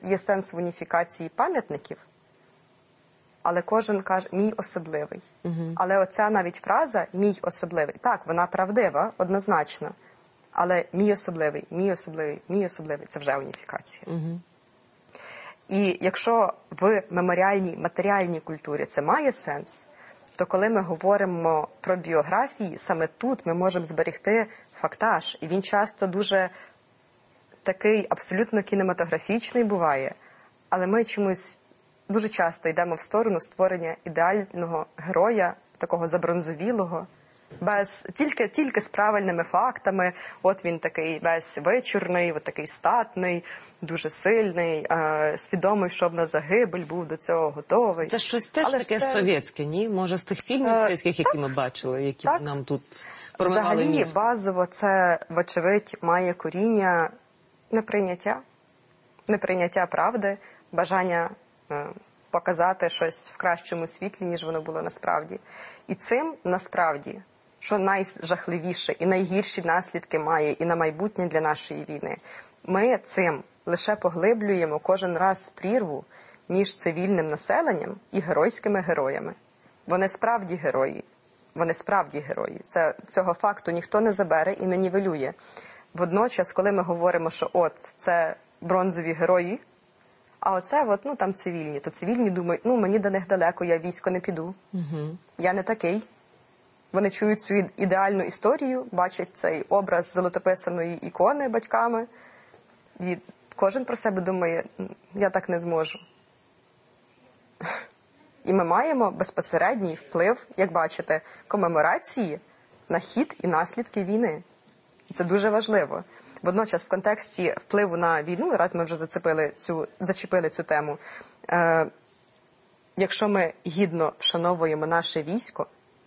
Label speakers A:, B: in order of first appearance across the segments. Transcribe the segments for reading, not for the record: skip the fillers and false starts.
A: Є сенс в уніфікації пам'ятників, але кожен каже «мій особливий». Але оця навіть фраза «мій особливий», так, вона правдива, однозначно, але «мій особливий», «мій особливий», «мій особливий» – це вже уніфікація. І якщо в меморіальній, матеріальній культурі це має сенс, то коли ми говоримо про біографії, саме тут ми можемо зберегти фактаж. І він часто дуже такий абсолютно кінематографічний буває, але ми чомусь дуже часто йдемо в сторону створення ідеального героя, такого забронзовілого, тільки з правильними фактами. От він такий весь вичурний, от такий статний, дуже сильний, свідомий, що на загибель, був до цього готовий.
B: Це щось теж таке совєтське, ні? Може, з тих фільмів совєтських, які ми бачили, які нам тут промивали мізки?
A: Взагалі, базово, це, вочевидь, має коріння неприйняття правди, бажання показати щось в кращому світлі, ніж воно було насправді. І цим, насправді, що найжахливіше і найгірші наслідки має і на майбутнє для нашої війни, ми цим лише поглиблюємо кожен раз прірву між цивільним населенням і геройськими героями. Вони справді герої. Вони справді герої. Цього факту ніхто не забере і не нівелює. Водночас, коли ми говоримо, що от, це бронзові герої, а оце, там цивільні, то цивільні думають, мені до них далеко, я в військо не піду. Я не такий. Вони чують цю ідеальну історію, бачать цей образ золотописаної ікони батьками, і кожен про себе думає, я так не зможу. І ми маємо безпосередній вплив, як бачите, комеморації на хід і наслідки війни. Це дуже важливо. Водночас в контексті впливу на війну, раз ми вже зачепили цю тему, якщо ми гідно вшановуємо наше військо,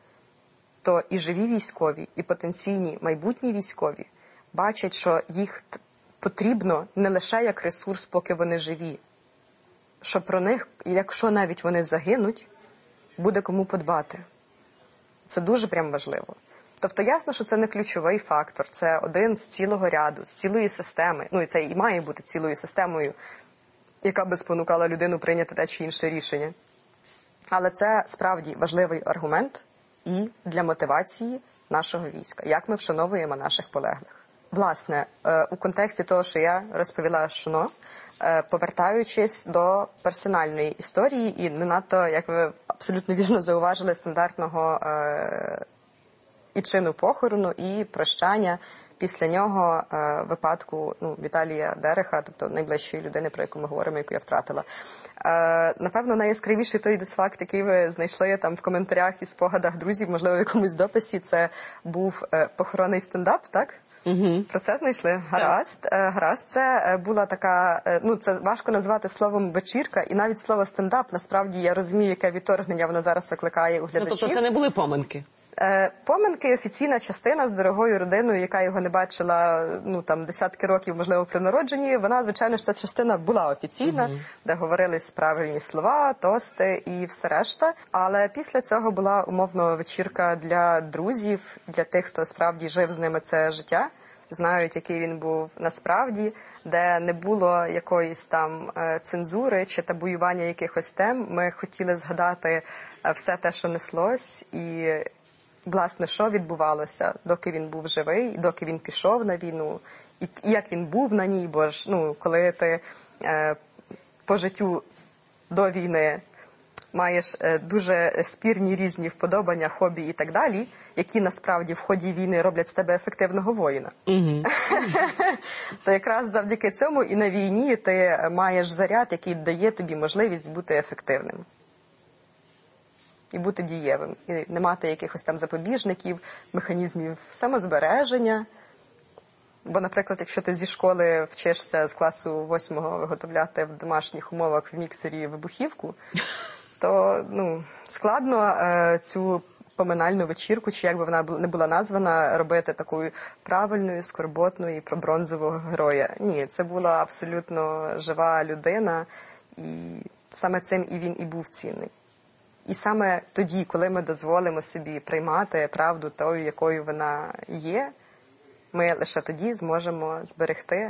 A: то і живі військові, і потенційні майбутні військові бачать, що їх потрібно не лише як ресурс, поки вони живі, що про них, якщо навіть вони загинуть, буде кому подбати. Це дуже прям важливо. Тобто ясно, що це не ключовий фактор, це один з цілого ряду, з цілої системи, і це і має бути цілою системою, яка би спонукала людину прийняти те чи інше рішення. Але це справді важливий аргумент і для мотивації нашого війська, як ми вшановуємо наших полеглих. Власне, у контексті того, що я розповіла Шуно, повертаючись до персональної історії і не надто, як ви абсолютно вірно зауважили, стандартного і чину похорону, і прощання після нього випадку Віталія Дереха, тобто найближчої людини, про яку ми говоримо, яку я втратила. Напевно, найяскравіший той дисфакт, який ви знайшли там в коментарях і спогадах друзів, можливо, в якомусь дописі, це був похоронний стендап, так? Про це знайшли? Гаразд. Гаразд. Це була така, це важко назвати словом вечірка, і навіть слово стендап, насправді, я розумію, яке відторгнення воно зараз викликає у глядачів.
B: Тобто це не були поминки?
A: Поминки – офіційна частина з дорогою родиною, яка його не бачила десятки років, можливо, при народженні. Вона, звичайно ж, ця частина була офіційна, де говорились правильні слова, тости і все решта. Але після цього була умовно вечірка для друзів, для тих, хто справді жив з ними це життя, знають, який він був насправді, де не було якоїсь там цензури чи табуювання якихось тем. Ми хотіли згадати все те, що неслось, і власне, що відбувалося, доки він був живий, доки він пішов на війну, і як він був на ній, бо ж, коли ти по життю до війни маєш дуже спірні різні вподобання, хобі і так далі, які насправді в ході війни роблять з тебе ефективного воїна. То якраз завдяки цьому і на війні ти маєш заряд, який дає тобі можливість бути ефективним. І бути дієвим, і не мати якихось там запобіжників, механізмів самозбереження. Бо, наприклад, якщо ти зі школи вчишся з класу 8-го виготовляти в домашніх умовах в міксері вибухівку, то складно цю поминальну вечірку, чи як би вона не була названа, робити такою правильною, скорботною і про бронзового героя. Ні, це була абсолютно жива людина, і саме цим і він і був цінний. І саме тоді, коли ми дозволимо собі приймати правду тою, якою вона є, ми лише тоді зможемо зберегти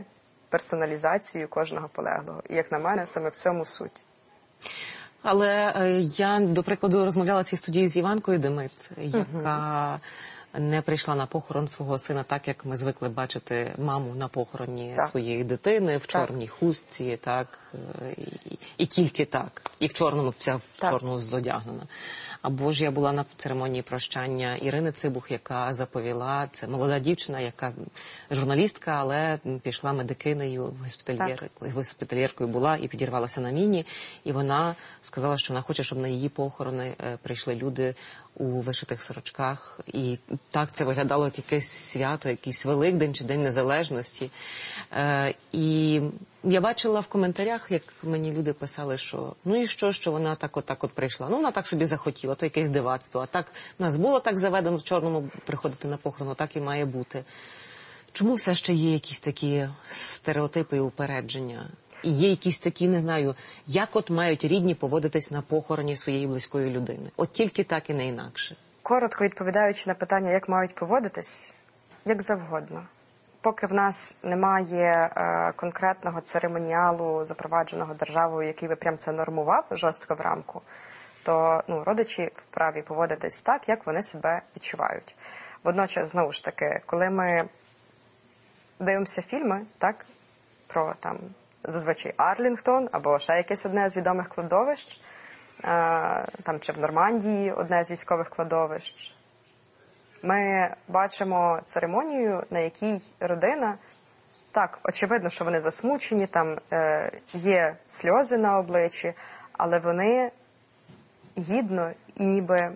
A: персоналізацію кожного полеглого. І, як на мене, саме в цьому суть.
B: Але я, до прикладу, розмовляла в цій студії з Іванкою Демит, яка не прийшла на похорон свого сина так, як ми звикли бачити маму на похороні своєї дитини, в чорній хустці, так, і тільки так, і в чорному, вся в чорному зодягнена. Або ж я була на церемонії прощання Ірини Цибух, яка заповіла, це молода дівчина, яка журналістка, але пішла медикинею, госпітальєркою була і підірвалася на міні. І вона сказала, що вона хоче, щоб на її похорони прийшли люди у вишитих сорочках. І так це виглядало як якесь свято, якийсь Великдень чи День Незалежності. І я бачила в коментарях, як мені люди писали, що ну і що вона так от прийшла. Ну, вона так собі захотіла, то якесь дивацтво. А так, в нас було так заведено в чорному приходити на похорон, так і має бути. Чому все ще є якісь такі стереотипи і упередження? І є якісь такі, не знаю, як от мають рідні поводитись на похороні своєї близької людини? От тільки так і не інакше.
A: Коротко відповідаючи на питання, як мають поводитись, як завгодно. Поки в нас немає конкретного церемоніалу, запровадженого державою, який би прям це нормував жорстко в рамку, то родичі вправі поводитись так, як вони себе відчувають. Водночас, знову ж таки, коли ми дивимося фільми, так, про там зазвичай Арлінгтон або ще якесь одне з відомих кладовищ, там чи в Нормандії одне з військових кладовищ, ми бачимо церемонію, на якій родина, так, очевидно, що вони засмучені, там є сльози на обличчі, але вони гідно і ніби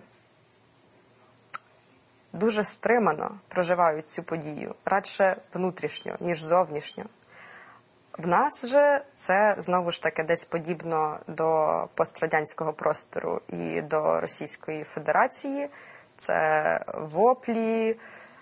A: дуже стримано проживають цю подію, радше внутрішньо, ніж зовнішньо. В нас же це, знову ж таки, десь подібно до пострадянського простору і до Російської Федерації. Це воплі,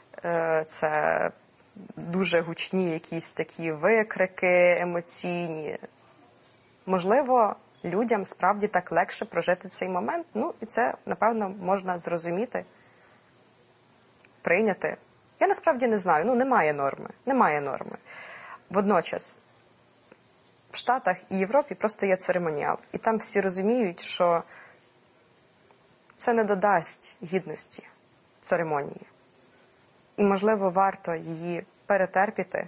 A: це дуже гучні якісь такі викрики емоційні. Можливо, людям справді так легше прожити цей момент. Ну, і це, напевно, можна зрозуміти, прийняти. Я насправді не знаю, немає норми. Водночас, в Штатах і Європі просто є церемоніал. І там всі розуміють, що це не додасть гідності церемонії. І, можливо, варто її перетерпіти,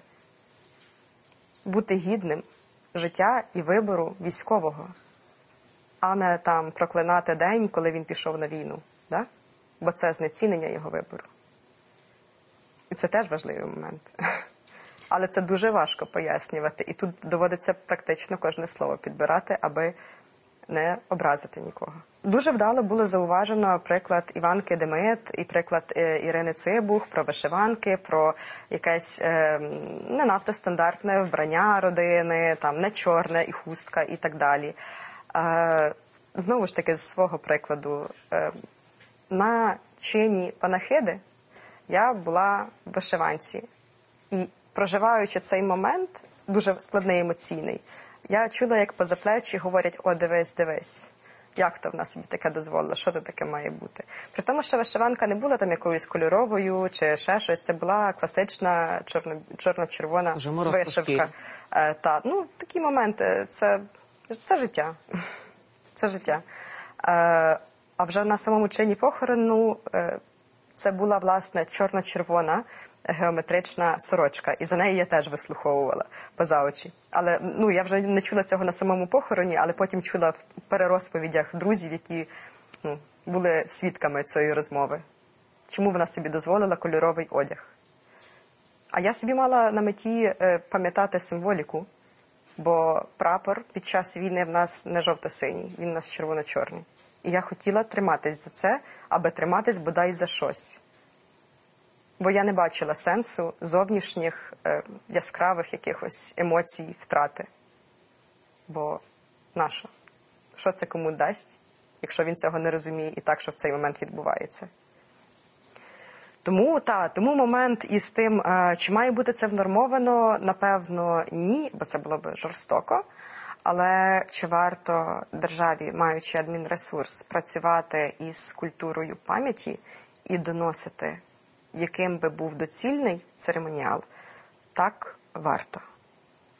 A: бути гідним життя і вибору військового, а не там проклинати день, коли він пішов на війну. Да? Бо це знецінення його вибору. І це теж важливий момент. Але це дуже важко пояснювати. І тут доводиться практично кожне слово підбирати, аби не образити нікого. Дуже вдало було зауважено приклад Іванки Демит і приклад Ірини Цибух про вишиванки, про якесь не надто стандартне вбрання родини, там не чорне і хустка і так далі. Знову ж таки, з свого прикладу, на чині панахиди я була в вишиванці. І проживаючи цей момент, дуже складний емоційний, я чула, як поза плечі говорять: «О, дивись, як то вона собі таке дозволила, що то таке має бути». При тому, що вишиванка не була там якоюсь кольоровою чи ще щось, це була класична чорно-червона вишивка. Такі моменти, це життя. Це життя. А вже на самому чині похорону це була, власне, чорно-червона геометрична сорочка, і за неї я теж вислуховувала поза очі. Але, я вже не чула цього на самому похороні, але потім чула в перерозповідях друзів, які були свідками цієї розмови. Чому вона собі дозволила кольоровий одяг? А я собі мала на меті пам'ятати символіку, бо прапор під час війни в нас не жовто-синій, він у нас червоно-чорний. І я хотіла триматись за це, аби триматись бодай за щось. Бо я не бачила сенсу зовнішніх яскравих якихось емоцій, втрати. Бо нащо? Що це кому дасть, якщо він цього не розуміє і так, що в цей момент відбувається? Тому момент із тим, чи має бути це внормовано, напевно, ні, бо це було б жорстоко. Але чи варто державі, маючи адмінресурс, працювати із культурою пам'яті і доносити, яким би був доцільний церемоніал? Так, варто.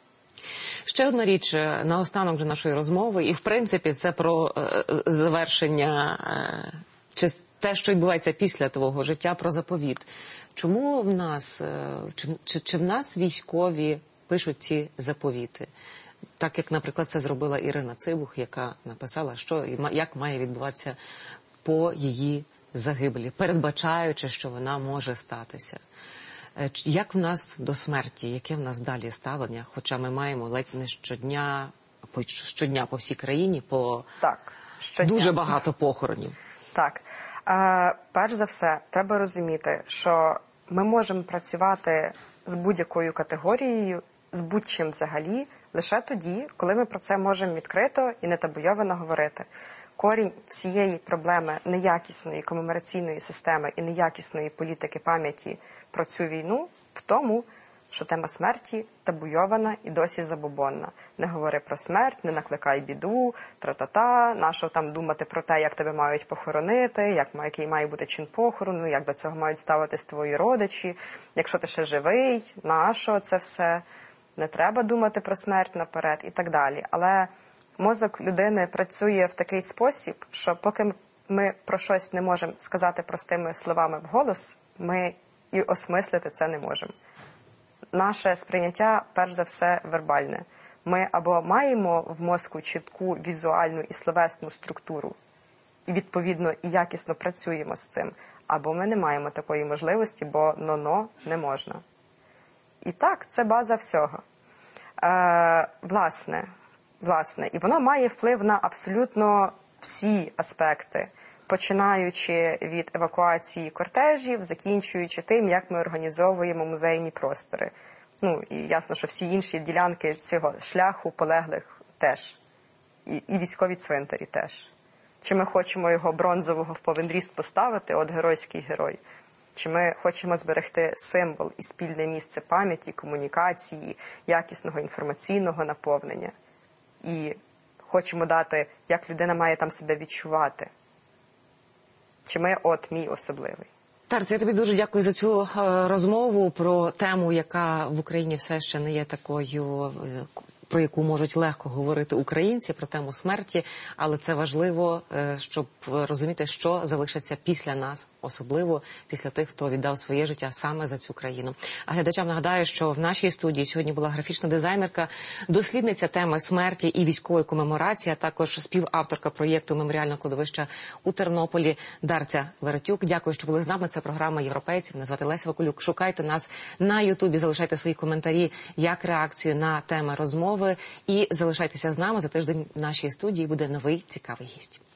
B: Ще одна річ наостанок вже нашої розмови, і в принципі це про завершення, чи те, що відбувається після твого життя, про заповіт. Чому в нас, чи в нас військові пишуть ці заповіти? Так, як, наприклад, це зробила Ірина Цибух, яка написала, як має відбуватися по її загибелі, передбачаючи, що вона може статися. Як в нас до смерті, яке в нас далі ставлення? Хоча ми маємо ледь не щодня по всій країні, дуже багато похоронів.
A: Так. Перш за все, треба розуміти, що ми можемо працювати з будь-якою категорією, з будь-чим взагалі, лише тоді, коли ми про це можемо відкрито і нетабуйовано говорити. Корінь всієї проблеми неякісної комемораційної системи і неякісної політики пам'яті про цю війну в тому, що тема смерті табуйована і досі забобонна. Не говори про смерть, не накликай біду, тра-та-та, нащо там думати про те, як тебе мають похоронити, який має бути чин похорону, як до цього мають ставитись твої родичі, якщо ти ще живий, нащо це все, не треба думати про смерть наперед і так далі. Але мозок людини працює в такий спосіб, що поки ми про щось не можемо сказати простими словами вголос, ми і осмислити це не можемо. Наше сприйняття, перш за все, вербальне. Ми або маємо в мозку чітку візуальну і словесну структуру, і, відповідно, і якісно працюємо з цим, або ми не маємо такої можливості, бо не можна. І так, це база всього. Власне, і воно має вплив на абсолютно всі аспекти, починаючи від евакуації кортежів, закінчуючи тим, як ми організовуємо музейні простори. Ну, і ясно, що всі інші ділянки цього шляху полеглих теж. І військові цвинтарі теж. Чи ми хочемо його бронзового в повен ріст поставити, от геройський герой, чи ми хочемо зберегти символ і спільне місце пам'яті, комунікації, якісного інформаційного наповнення. І хочемо дати, як людина має там себе відчувати. Чи ми мій особливий.
B: Тарцю, я тобі дуже дякую за цю розмову про тему, яка в Україні все ще не є такою, про яку можуть легко говорити українці, про тему смерті, але це важливо, щоб розуміти, що залишиться після нас, особливо після тих, хто віддав своє життя саме за цю країну. А глядачам нагадаю, що в нашій студії сьогодні була графічна дизайнерка, дослідниця теми смерті і військової комеморації, а також співавторка проєкту «Меморіальне кладовище» у Тернополі Дарця Веретюк. Дякую, що були з нами. Це програма «Європейці». Мене звати Леся Вакулюк. Шукайте нас на Ютубі, залишайте свої коментарі, як реакцію на теми розмови. І залишайтеся з нами. За тиждень в нашій студії буде новий цікавий гість.